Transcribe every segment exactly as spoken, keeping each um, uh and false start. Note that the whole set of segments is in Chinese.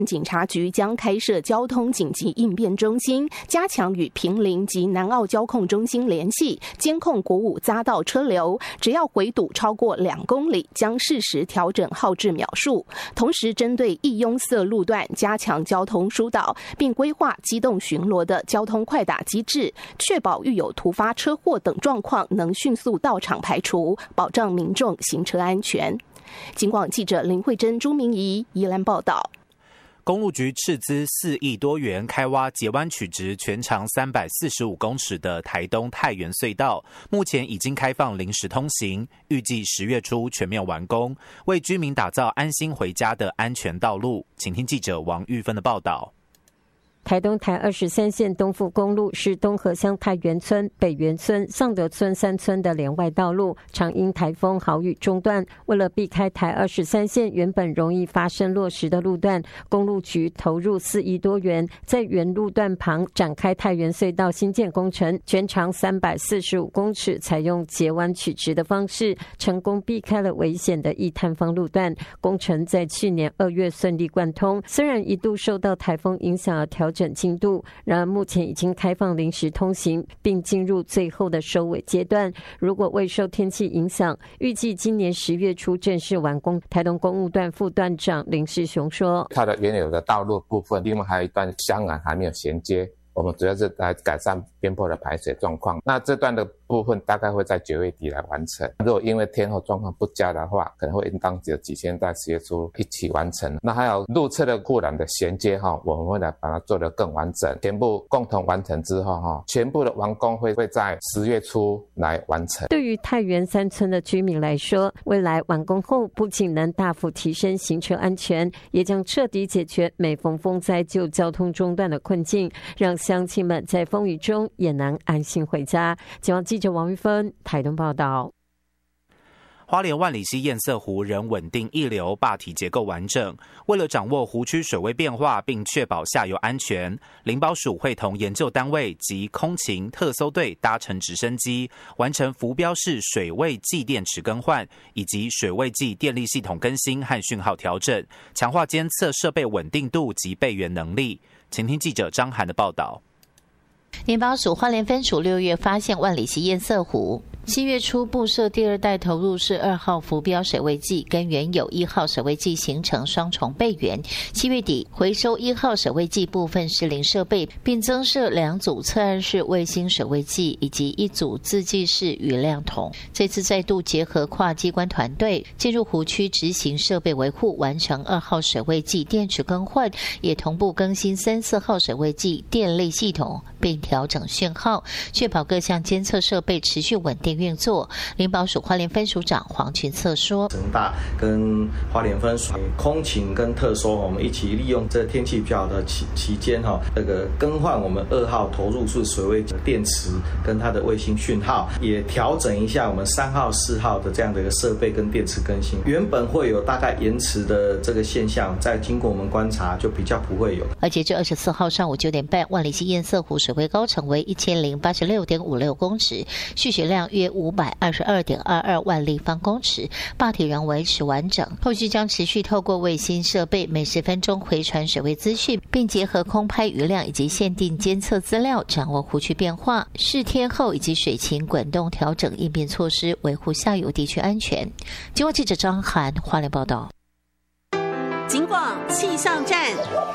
警察局将开设交通紧急应变中心，加强与坪林及南澳交控中心联系，监控国五匝道车流，只要回堵超过两公里，将适时调整号志秒数。同时，针对易拥塞路段加强交通疏导，并规划机动巡逻的交通快打机制，确保遇有突发车祸等状况能迅速到场排除，保障民众行车安全。警广记者林慧珍、朱明仪宜兰报道。 公路局斥资四亿多元开挖截弯曲直、全长三百四十五公尺的台东太原隧道，目前已经开放临时通行，预计十月初全面完工，为居民打造安心回家的安全道路。请听记者王玉芬的报道。 台东台二十三线东富公路是东河乡太原村、北原村、上德村三村的连外道路，常因台风豪雨中断。为了避开台二十三线原本容易发生落石的路段，公路局投入四亿多元，在原路段旁展开太原隧道新建工程，全长三百四十五公尺，采用截弯曲直的方式，成功避开了危险的易塌方路段。工程在去年二月顺利贯通，虽然一度受到台风影响而调整进度，然而目前已经开放临时通行，并进入最后的收尾阶段。如果未受天气影响，预计今年十月初正式完工。台东公务段副段长林世雄说：“ 它的原有的道路部分，另外还有一段香港还没有衔接，我们主要是来改善边坡的排水状况。那这段的部分大概会在九月底来完成。如果因为天候状况不佳的话，可能会应当有几天在十月初一起完成。那还有路侧的护栏的衔接哈，我们会来把它做得更完整。全部共同完成之后哈，全部的完工会会在十月初来完成。” 对于太原三村的居民来说，未来完工后不仅能大幅提升行车安全，也将彻底解决每逢风灾就交通中断的困境，让乡亲们在风雨中也能安心回家。警广记者王玉芬台东报道。 花莲万里溪堰塞湖仍稳定溢流，坝体结构完整。为了掌握湖区水位变化并确保下游安全，林保署会同研究单位及空勤特搜队搭乘直升机，完成浮标式水位计电池更换以及水位计电力系统更新和讯号调整，强化监测设备稳定度及备援能力。请听记者张涵的报道。 林保署花莲分署六月发现万里溪堰塞湖，七月初布设第二代投入式二号浮标水位计，跟原有一号水位计形成双重备援。七月底回收一号水位计部分失灵设备，并增设两组测岸式卫星水位计以及一组自计式雨量筒。这次再度结合跨机关团队进入湖区执行设备维护，完成二号水位计电池更换，也同步更新三四号水位计电力系统，并调整讯号，确保各项监测设备持续稳定运作。林保署花莲分署长黄群策说：“ 成大跟花莲分署空勤跟特搜，我们一起利用这天气比较好的期期间哈，这个更换我们二号投入式水位电池跟它的卫星讯号，也调整一下我们三号、四号的这样的一个设备跟电池更新。原本会有大概延迟的这个现象，在经过我们观察，就比较不会有。” 而截至二十四号上午九点半，万里溪堰塞湖水位高程为一千零八十六点五六公尺，蓄水量约五百二十二点二二万立方公尺，坝体仍维持完整。后续将持续透过卫星设备每十分钟回传水位资讯，并结合空拍雨量以及限定监测资料，掌握湖区变化、视天候以及水情滚动调整应变措施，维护下游地区安全。警广记者张涵花莲报道。 警广气象站。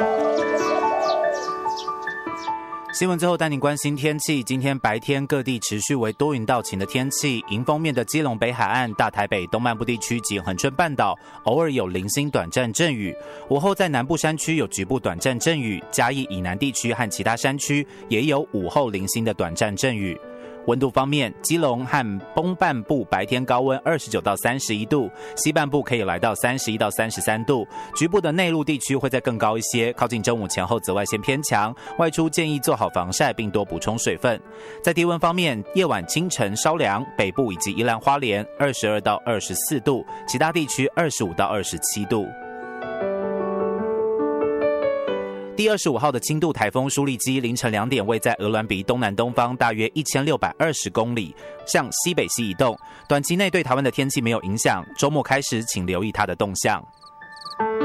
新闻最后带您关心天气。今天白天各地持续为多云到晴的天气，迎风面的基隆北海岸、大台北东半部地区及恒春半岛偶尔有零星短暂阵雨，午后在南部山区有局部短暂阵雨，嘉义以南地区和其他山区也有午后零星的短暂阵雨。温度方面，基隆和东半部白天高温二十九到三十一度，西半部可以来到三十一到三十三度，局部的内陆地区会再更高一些，靠近中午前后紫外线偏强，外出建议做好防晒并多补充水分。在低温方面，夜晚清晨稍凉，北部以及宜兰花莲二十二到二十四度，其他地区二十五到二十七度。第二十五号的轻度台风舒力基凌晨两点位在鹅銮鼻东南东方大约一千六百二十公里，向西北西移动，短期内对台湾的天气没有影响，周末开始请留意它的动向。